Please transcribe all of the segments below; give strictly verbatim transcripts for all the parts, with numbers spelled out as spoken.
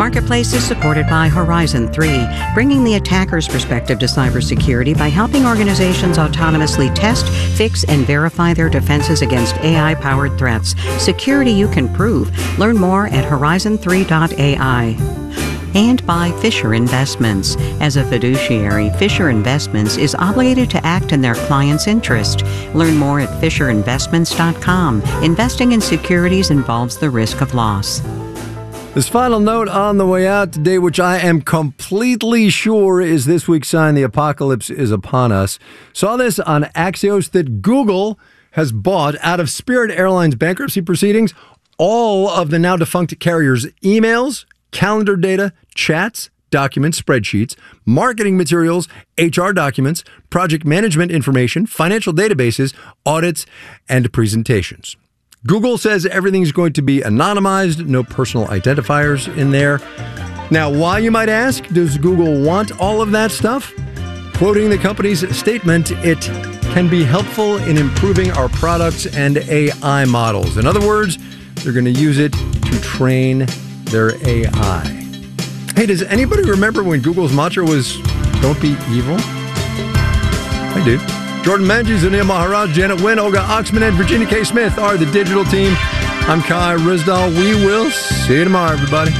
Marketplace is supported by Horizon three, bringing the attacker's perspective to cybersecurity by helping organizations autonomously test, fix, and verify their defenses against A I-powered threats. Security you can prove. Learn more at horizon three dot A I. And by Fisher Investments. As a fiduciary, Fisher Investments is obligated to act in their client's interest. Learn more at fisher investments dot com. Investing in securities involves the risk of loss. This final note on the way out today, which I am completely sure is this week's sign the apocalypse is upon us. Saw this on Axios that Google has bought, out of Spirit Airlines bankruptcy proceedings, all of the now defunct carrier's emails, calendar data, chats, documents, spreadsheets, marketing materials, H R documents, project management information, financial databases, audits, and presentations. Google says everything's going to be anonymized, no personal identifiers in there. Now, why, you might ask, does Google want all of that stuff? Quoting the company's statement, it can be helpful in improving our products and A I models. In other words, they're going to use it to train their A I. Hey, does anybody remember when Google's mantra was, don't be evil? I do. Jordan Manges, Anil Maharaj, Janet Wynn, Olga Oxman, and Virginia K. Smith are the digital team. I'm Kai Rizdal. We will see you tomorrow, everybody.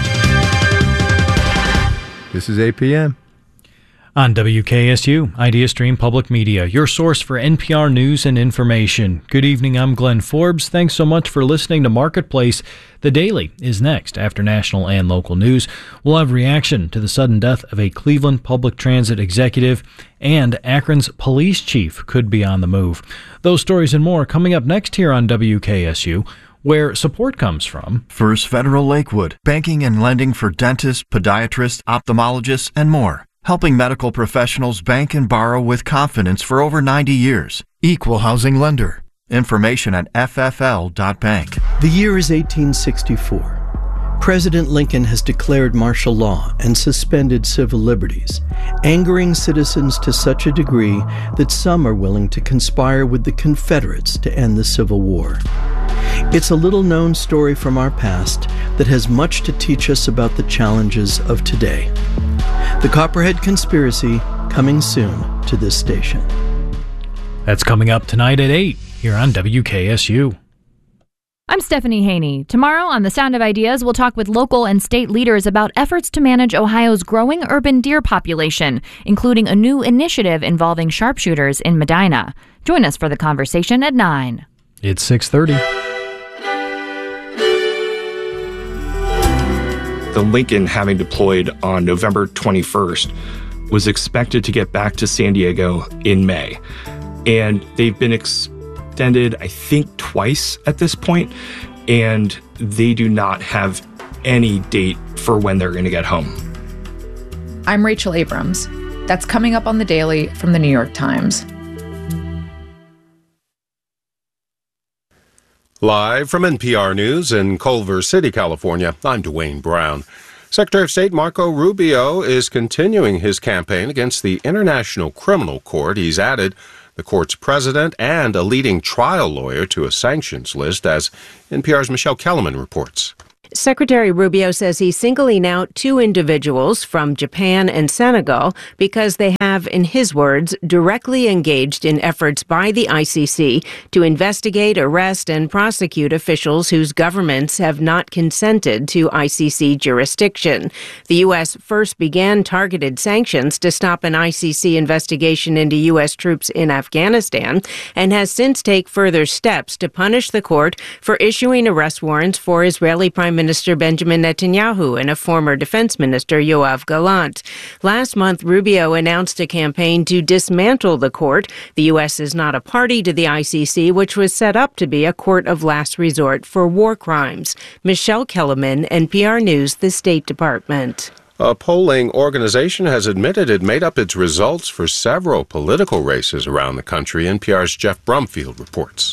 This is eight p.m. On W K S U, IdeaStream Public Media, your source for N P R news and information. Good evening, I'm Glenn Forbes. Thanks so much for listening to Marketplace. The Daily is next. After national and local news, we'll have reaction to the sudden death of a Cleveland public transit executive, and Akron's police chief could be on the move. Those stories and more coming up next here on W K S U, where support comes from First Federal Lakewood, banking and lending for dentists, podiatrists, ophthalmologists, and more. Helping medical professionals bank and borrow with confidence for over ninety years. Equal housing lender. Information at f f l dot bank. The year is eighteen sixty-four. President Lincoln has declared martial law and suspended civil liberties, angering citizens to such a degree that some are willing to conspire with the Confederates to end the Civil War. It's a little-known story from our past that has much to teach us about the challenges of today. The Copperhead Conspiracy, coming soon to this station. That's coming up tonight at eight here on W K S U. I'm Stephanie Haney. Tomorrow on The Sound of Ideas, we'll talk with local and state leaders about efforts to manage Ohio's growing urban deer population, including a new initiative involving sharpshooters in Medina. Join us for the conversation at nine. It's six thirty. The Lincoln, having deployed on November twenty-first, was expected to get back to San Diego in May. And they've been extended, I think, twice at this point, and they do not have any date for when they're going to get home. I'm Rachel Abrams. That's coming up on The Daily from the New York Times. Live from N P R News in Culver City, California, I'm Dwayne Brown. Secretary of State Marco Rubio is continuing his campaign against the International Criminal Court. He's added the court's president and a leading trial lawyer to a sanctions list, as N P R's Michelle Kellerman reports. Secretary Rubio says he's singling out two individuals from Japan and Senegal because they have, in his words, directly engaged in efforts by the I C C to investigate, arrest, and prosecute officials whose governments have not consented to I C C jurisdiction. The U S first began targeted sanctions to stop an I C C investigation into U S troops in Afghanistan and has since taken further steps to punish the court for issuing arrest warrants for Israeli Prime Minister Benjamin Netanyahu and a former defense minister, Yoav Gallant. Last month, Rubio announced a campaign to dismantle the court. The U S is not a party to the I C C, which was set up to be a court of last resort for war crimes. Michelle Kellerman, N P R News, the State Department. A polling organization has admitted it made up its results for several political races around the country. N P R's Jeff Brumfield reports.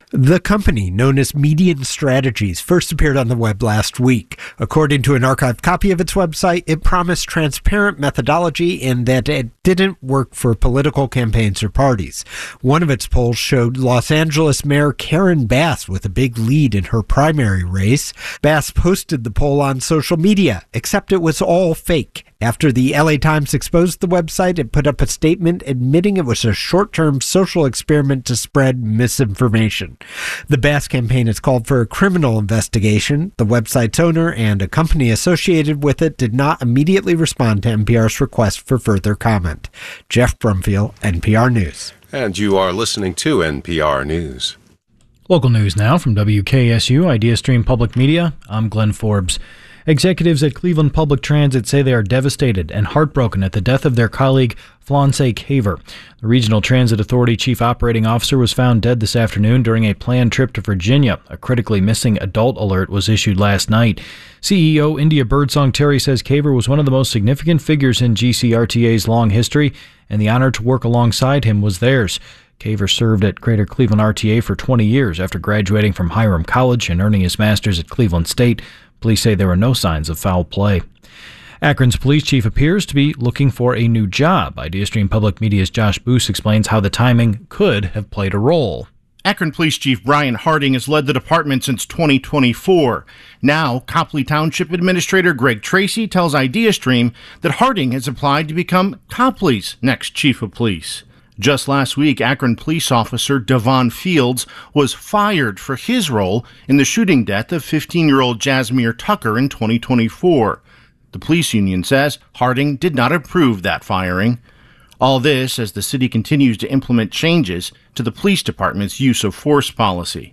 The company, known as Median Strategies, first appeared on the web last week. According to an archived copy of its website, it promised transparent methodology in that it didn't work for political campaigns or parties. One of its polls showed Los Angeles Mayor Karen Bass with a big lead in her primary race. Bass posted the poll on social media, except it was all fake. After the L A Times exposed the website, it put up a statement admitting it was a short-term social experiment to spread misinformation. The Bass campaign has called for a criminal investigation. The website's owner and a company associated with it did not immediately respond to N P R's request for further comment. Jeff Brumfield, N P R News. And you are listening to N P R News. Local news now from W K S U, IdeaStream Public Media. I'm Glenn Forbes. Executives at Cleveland Public Transit say they are devastated and heartbroken at the death of their colleague, Flonse Caver. The Regional Transit Authority Chief Operating Officer was found dead this afternoon during a planned trip to Virginia. A critically missing adult alert was issued last night. C E O India Birdsong Terry says Caver was one of the most significant figures in G C R T A's long history, and the honor to work alongside him was theirs. Caver served at Greater Cleveland R T A for twenty years after graduating from Hiram College and earning his master's at Cleveland State. Police say there were no signs of foul play. Akron's police chief appears to be looking for a new job. IdeaStream Public Media's Josh Boos explains how the timing could have played a role. Akron Police Chief Brian Harding has led the department since twenty twenty-four. Now, Copley Township Administrator Greg Tracy tells IdeaStream that Harding has applied to become Copley's next chief of police. Just last week, Akron police officer Devon Fields was fired for his role in the shooting death of fifteen-year-old Jasmine Tucker in twenty twenty-four. The police union says Harding did not approve that firing. All this as the city continues to implement changes to the police department's use of force policy.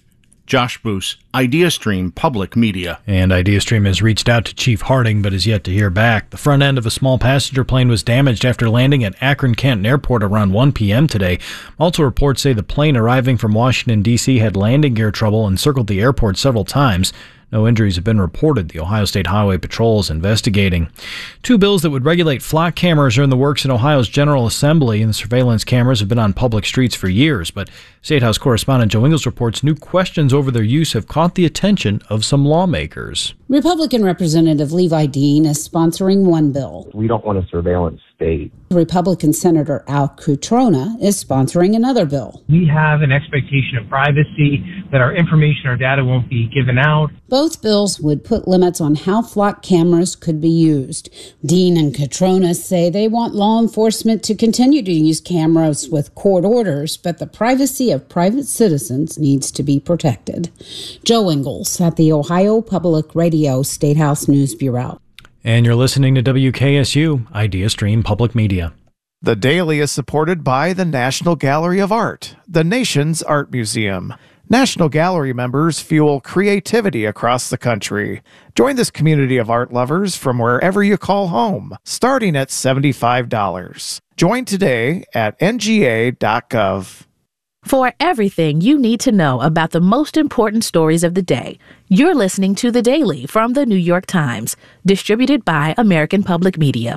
Josh Boos, IdeaStream Public Media. And IdeaStream has reached out to Chief Harding but is yet to hear back. The front end of a small passenger plane was damaged after landing at Akron-Canton Airport around one p.m. today. Multiple reports say the plane arriving from Washington, D C had landing gear trouble and circled the airport several times. No injuries have been reported. The Ohio State Highway Patrol is investigating. Two bills that would regulate flock cameras are in the works in Ohio's General Assembly, and the surveillance cameras have been on public streets for years. But State House correspondent Joe Ingles reports new questions over their use have caught the attention of some lawmakers. Republican Representative Levi Dean is sponsoring one bill. We don't want a surveillance state. Republican Senator Al Cutrona is sponsoring another bill. We have an expectation of privacy, that our information or data won't be given out. Both bills would put limits on how flock cameras could be used. Dean and Cutrona say they want law enforcement to continue to use cameras with court orders, but the privacy of private citizens needs to be protected. Joe Ingles at the Ohio Public Radio State House News Bureau. And you're listening to W K S U, IdeaStream Public Media. The Daily is supported by the National Gallery of Art, the nation's art museum. National Gallery members fuel creativity across the country. Join this community of art lovers from wherever you call home, starting at seventy-five dollars. Join today at N G A dot gov. For everything you need to know about the most important stories of the day, you're listening to The Daily from The New York Times, distributed by American Public Media.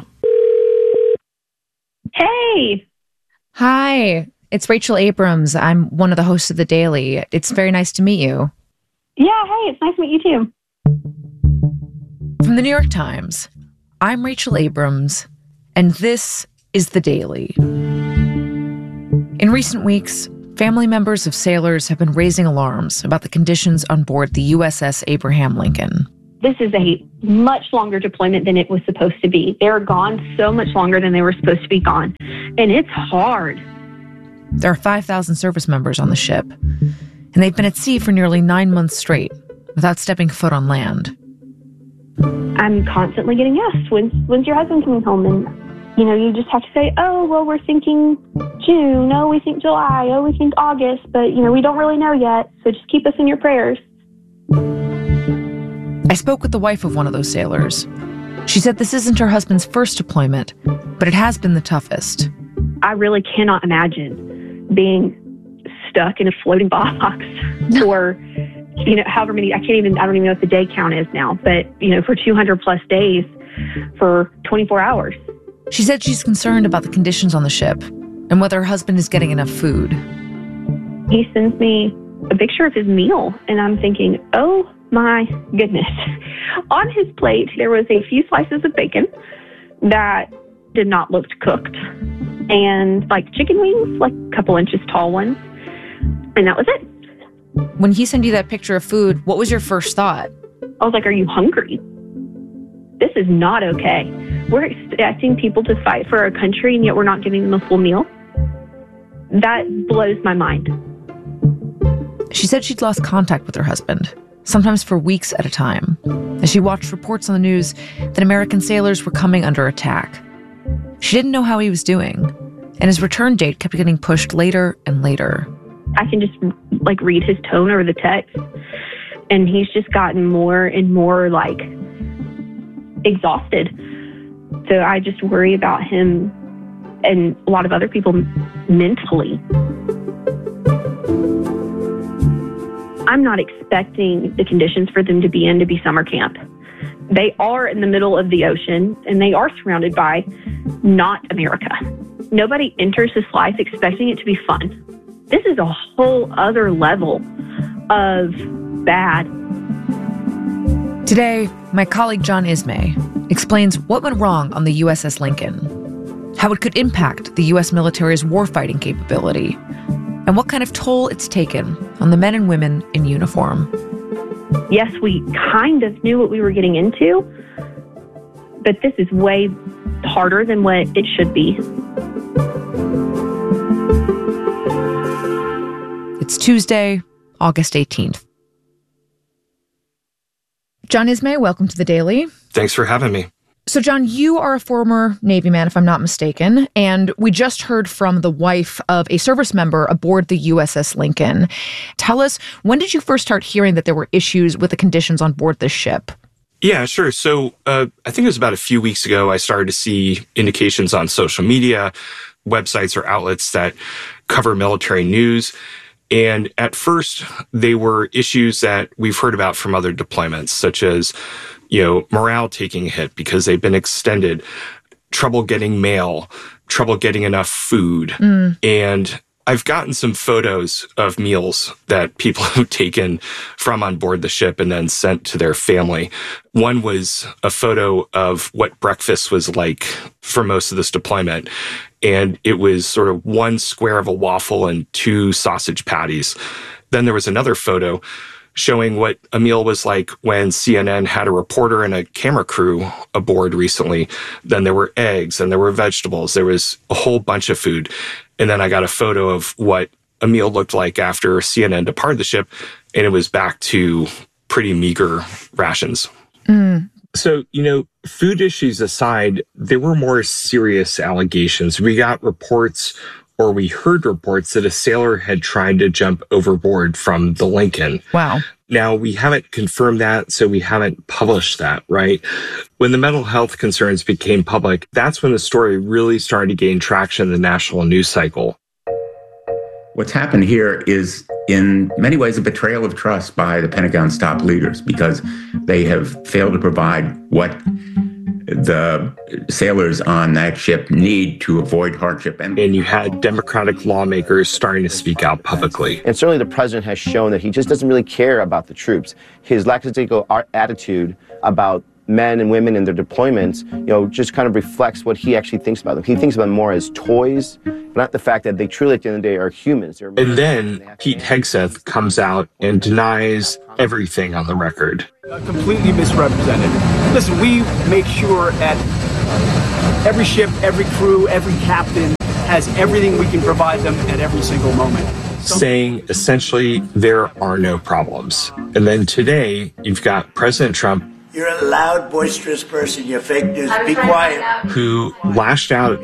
Hey! Hi, it's Rachel Abrams. I'm one of the hosts of The Daily. It's very nice to meet you. Yeah, hey, it's nice to meet you too. From The New York Times, I'm Rachel Abrams, and this is The Daily. In recent weeks, family members of sailors have been raising alarms about the conditions on board the U S S Abraham Lincoln. This is a much longer deployment than it was supposed to be. They're gone so much longer than they were supposed to be gone. And it's hard. There are five thousand service members on the ship, and they've been at sea for nearly nine months straight without stepping foot on land. I'm constantly getting asked, when's, when's your husband coming home? And you know, you just have to say, oh, well, we're thinking June. Oh, we think July. Oh, we think August. But, you know, we don't really know yet. So just keep us in your prayers. I spoke with the wife of one of those sailors. She said this isn't her husband's first deployment, but it has been the toughest. I really cannot imagine being stuck in a floating box for, you know, however many, I can't even, I don't even know what the day count is now, but, you know, for two hundred plus days for twenty-four hours. She said she's concerned about the conditions on the ship and whether her husband is getting enough food. He sends me a picture of his meal, and I'm thinking, oh my goodness. On his plate, there was a few slices of bacon that did not look cooked, and like chicken wings, like a couple inches tall ones, and that was it. When he sent you that picture of food, what was your first thought? I was like, are you hungry? This is not okay. We're expecting people to fight for our country, and yet we're not giving them a full meal. That blows my mind. She said she'd lost contact with her husband, sometimes for weeks at a time, as she watched reports on the news that American sailors were coming under attack. She didn't know how he was doing, and his return date kept getting pushed later and later. I can just like read his tone over the text, and he's just gotten more and more like exhausted. So I just worry about him and a lot of other people mentally. I'm not expecting the conditions for them to be in to be summer camp. They are in the middle of the ocean, and they are surrounded by not America. Nobody enters this life expecting it to be fun. This is a whole other level of bad. Today, my colleague John Ismay explains what went wrong on the U S S Lincoln, how it could impact the U S military's warfighting capability, and what kind of toll it's taken on the men and women in uniform. Yes, we kind of knew what we were getting into, but this is way harder than what it should be. It's Tuesday, August eighteenth. John Ismay, welcome to The Daily. Thanks for having me. So, John, you are a former Navy man, if I'm not mistaken, and we just heard from the wife of a service member aboard the U S S Lincoln. Tell us, when did you first start hearing that there were issues with the conditions on board this ship? Yeah, sure. So uh, I think it was about a few weeks ago, I started to see indications on social media, websites or outlets that cover military news. And at first, they were issues that we've heard about from other deployments, such as, you know, morale taking a hit because they've been extended, trouble getting mail, trouble getting enough food. Mm. And I've gotten some photos of meals that people have taken from on board the ship and then sent to their family. One was a photo of what breakfast was like for most of this deployment. And it was sort of one square of a waffle and two sausage patties. Then there was another photo showing what a meal was like when C N N had a reporter and a camera crew aboard recently. Then there were eggs and there were vegetables. There was a whole bunch of food. And then I got a photo of what a meal looked like after C N N departed the ship, and it was back to pretty meager rations. Mm. So, you know, food issues aside, there were more serious allegations. We got reports, or we heard reports, that a sailor had tried to jump overboard from the Lincoln. Wow. Now, we haven't confirmed that, so we haven't published that, right? When the mental health concerns became public, that's when the story really started to gain traction in the national news cycle. What's happened here is, in many ways, a betrayal of trust by the Pentagon's top leaders, because they have failed to provide what the sailors on that ship need to avoid hardship. And, and you had Democratic lawmakers starting to speak out publicly. And certainly the president has shown that he just doesn't really care about the troops. His lackadaisical attitude about men and women and their deployments, you know, just kind of reflects what he actually thinks about them. He thinks about them more as toys, not the fact that they truly, at the end of the day, are humans. They're and then Pete Hegseth comes out and denies everything on the record. Uh, completely misrepresented. Listen, we make sure that every ship, every crew, every captain has everything we can provide them at every single moment. Saying essentially there are no problems. And then today, you've got President Trump. You're a loud, boisterous person. You're fake news. Be quiet. Who lashed out